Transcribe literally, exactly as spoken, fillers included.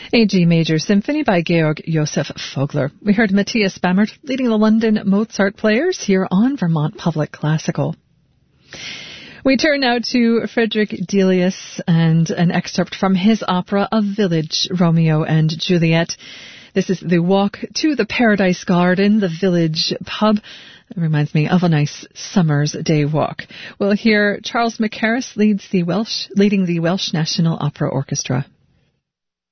A G Major Symphony by Georg Josef Vogler. We heard Matthias Bammert leading the London Mozart Players here on Vermont Public Classical. We turn now to Frederick Delius and an excerpt from his opera A Village, Romeo and Juliet. This is the walk to the Paradise Garden, the village pub. It reminds me of a nice summer's day walk. We'll hear Charles Mackerras leads the Welsh, leading the Welsh National Opera Orchestra.